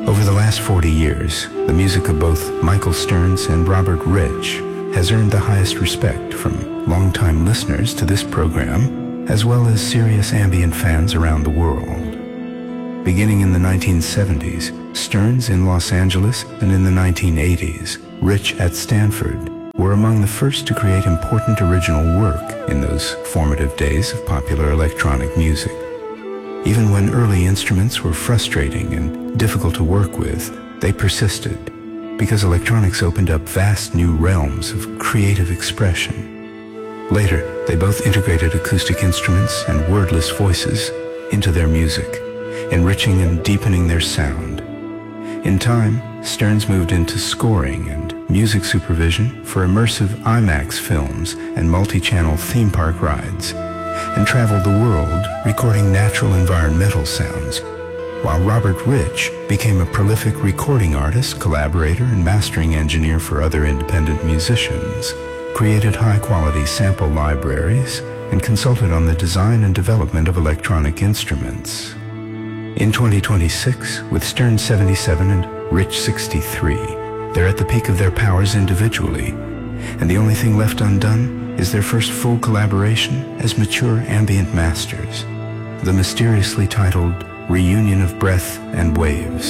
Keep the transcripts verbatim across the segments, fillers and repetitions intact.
Over the last forty years, the music of both Michael Stearns and Robert Rich has earned the highest respect from longtime listeners to this program, as well as serious ambient fans around the world. Beginning in the nineteen seventies, Stearns in Los Angeles, and in the nineteen eighties, Rich at Stanford, were among the first to create important original work in those formative days of popular electronic music. Even when early instruments were frustrating and difficult to work with, they persisted, because electronics opened up vast new realms of creative expression. Later, they both integrated acoustic instruments and wordless voices into their music, enriching and deepening their sound. In time, Stearns moved into scoring and music supervision for immersive IMAX films and multi-channel theme park rides, and traveled the world recording natural environmental sounds, while Robert Rich became a prolific recording artist, collaborator, and mastering engineer for other independent musicians, created high-quality sample libraries, and consulted on the design and development of electronic instruments. In twenty twenty-six, with Stearns seventy-seven and Rich sixty-three, they're at the peak of their powers individually, and the only thing left undone is their first full collaboration as mature ambient masters, the mysteriously titled Reunion of Breath and Waves.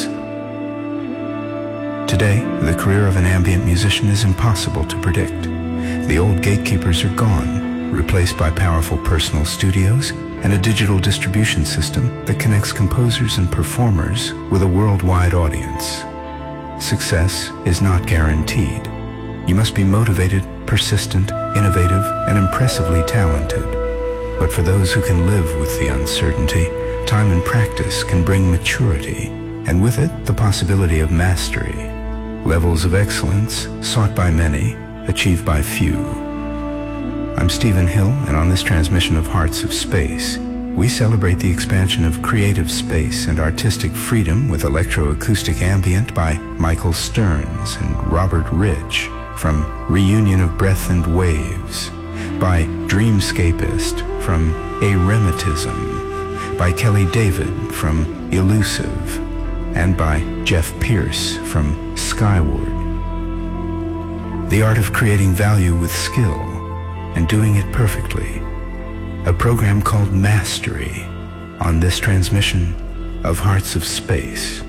Today, the career of an ambient musician is impossible to predict. The old gatekeepers are gone, replaced by powerful personal studios and a digital distribution system that connects composers and performers with a worldwide audience. Success is not guaranteed. You must be motivated, persistent, innovative, and impressively talented. But for those who can live with the uncertainty, time and practice can bring maturity, and with it, the possibility of mastery. Levels of excellence, sought by many, achieved by few. I'm Stephen Hill, and on this transmission of Hearts of Space, we celebrate the expansion of creative space and artistic freedom with electroacoustic ambient by Michael Stearns and Robert Rich from Reunion of Breath and Waves, by Dreamscapist from Aremetism, by Kelly David from Elusive, and by Jeff Pierce from Skyward. The art of creating value with skill and doing it perfectly. A program called Mastery on this transmission of Hearts of Space.